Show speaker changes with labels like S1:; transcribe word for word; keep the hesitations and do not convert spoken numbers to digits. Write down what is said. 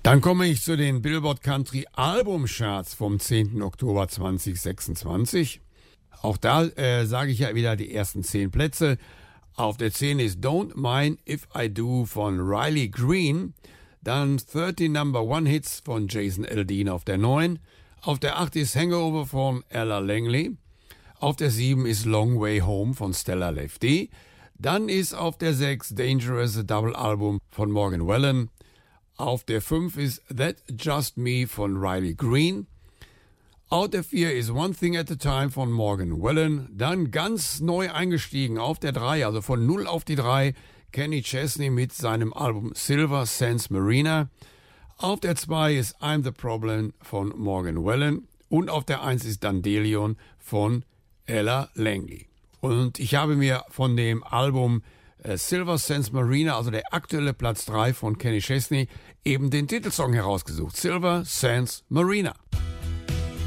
S1: Dann komme ich zu den Billboard Country Albumcharts vom zehnten Oktober zweitausendsechsundzwanzig. Auch da äh, sage ich ja wieder die ersten zehn Plätze. Auf der zehn ist Don't Mind If I Do von Riley Green. Dann dreißig Number One Hits von Jason Aldean auf der neun. Auf der acht ist Hangover von Ella Langley. Auf der sieben ist Long Way Home von Stella Lefty. Dann ist auf der sechs Dangerous, a Double Album von Morgan Wallen. Auf der fünf ist That Just Me von Riley Green. Auf der vier ist One Thing at a Time von Morgan Wallen. Dann ganz neu eingestiegen auf der drei, also von null auf die drei, Kenny Chesney mit seinem Album Silver Sands Marina. Auf der zwei ist I'm the Problem von Morgan Wallen. Und auf der eins ist Dandelion von Ella Langley. Und ich habe mir von dem Album äh, Silver Sands Marina, also der aktuelle Platz drei von Kenny Chesney, eben den Titelsong herausgesucht. Silver Sands Marina.